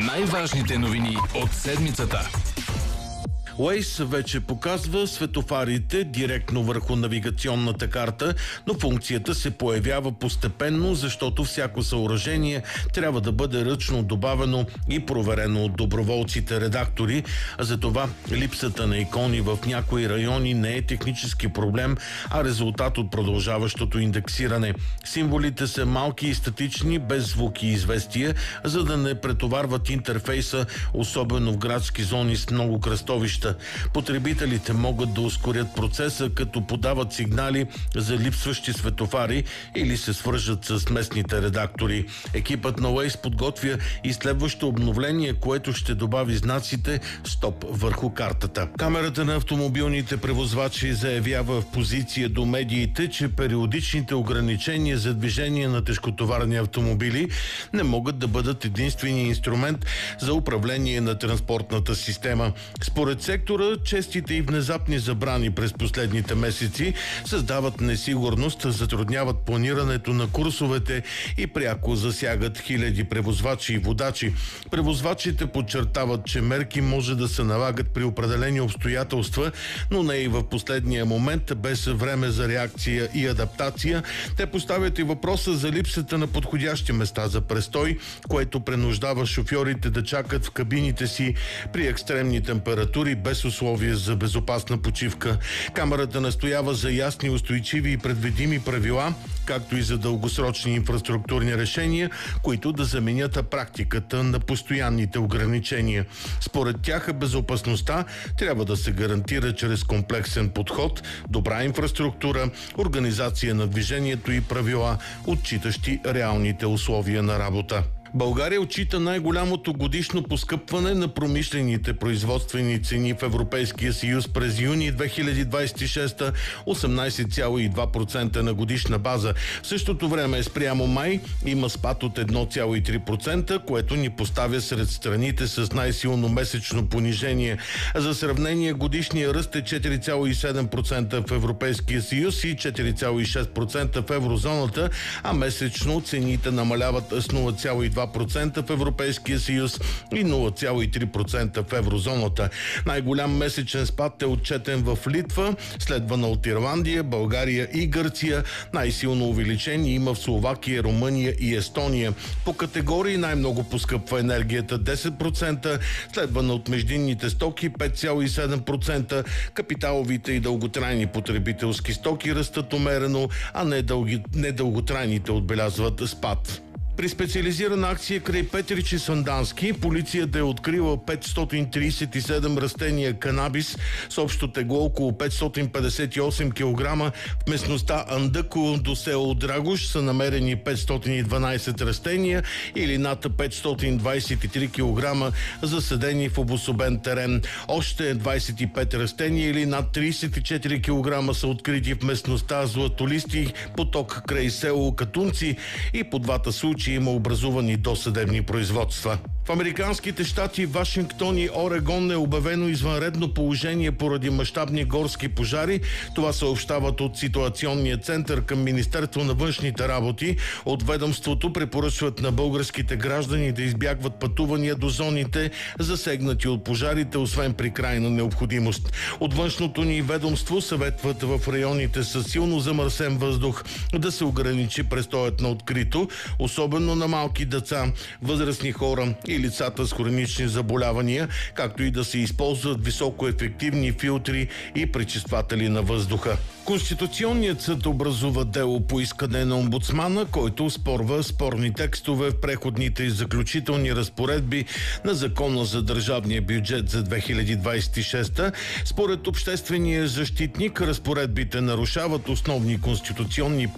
Най-важните новини от седмицата. Waze вече показва светофарите директно върху навигационната карта, но функцията се появява постепенно, защото всяко съоръжение трябва да бъде ръчно добавено и проверено от доброволците редактори. Затова липсата на икони в някои райони не е технически проблем, а резултат от продължаващото индексиране. Символите са малки и статични, без звуки и известия, за да не претоварват интерфейса, особено в градски зони с много кръстовища. Потребителите могат да ускорят процеса, като подават сигнали за липсващи светофари или се свържат с местните редактори. Екипът на Waze подготвя и следващо обновление, което ще добави знаците «Стоп» върху картата. Камерата на автомобилните превозвачи заявява в позиция до медиите, че периодичните ограничения за движение на тежкотоварни автомобили не могат да бъдат единствения инструмент за управление на транспортната система. Според сектора, честите и внезапни забрани през последните месеци създават несигурност, затрудняват планирането на курсовете и пряко засягат хиляди превозвачи и водачи. Превозвачите подчертават, че мерки може да се налагат при определени обстоятелства, но не и в последния момент, без време за реакция и адаптация. Те поставят и въпроса за липсата на подходящи места за престой, което принуждава шофьорите да чакат в кабините си при екстремни температури без условия за безопасна почивка. Камерата настоява за ясни, устойчиви и предвидими правила, както и за дългосрочни инфраструктурни решения, които да заменят практиката на постоянните ограничения. Според тях безопасността трябва да се гарантира чрез комплексен подход, добра инфраструктура, организация на движението и правила, отчитащи реалните условия на работа. България отчита най-голямото годишно поскъпване на промишлените производствени цени в Европейския съюз през юни 2026 – 18,2% на годишна база. В същото време спрямо май има спад от 1,3%, което ни поставя сред страните с най-силно месечно понижение. За сравнение, годишният ръст е 4,7% в Европейския съюз и 4,6% в еврозоната, а месечно цените намаляват с 0,2% в Европейския съюз и 0,3% в еврозоната. Най-голям месечен спад е отчетен в Литва, следвана от Ирландия, България и Гърция. Най-силно увеличение има в Словакия, Румъния и Естония. По категории най-много поскъпва енергията 10%, следвана от междинните стоки 5,7%. Капиталовите и дълготрайни потребителски стоки растат умерено, а недълготрайните отбелязват спад. При специализирана акция край Петрич и Сандански полицията е открила 537 растения канабис с общо тегло около 558 кг. В местността Андъко до село Драгош са намерени 512 растения или над 523 кг засадени в обособен терен. Още 25 растения или над 34 кг са открити в местността Златолисти поток край село Катунци и по двата случая има образувани досъдебни производства. В американските щати Вашингтон и Орегон е обявено извънредно положение поради мащабни горски пожари. Това съобщават от ситуационния център към Министерство на външните работи. От ведомството препоръчват на българските граждани да избягват пътувания до зоните, засегнати от пожарите, освен при крайна необходимост. От външното ни ведомство съветват в районите с силно замърсен въздух да се ограничи престоят на открито, особено на малки деца, възрастни хора и лицата с хронични заболявания, както и да се използват високоефективни филтри и пречистватели на въздуха. Конституционният съд образува дело по искане на омбудсмана, който оспорва спорни текстове в преходните и заключителни разпоредби на Закона за държавния бюджет за 2026. Според обществения защитник, разпоредбите нарушават основни конституционни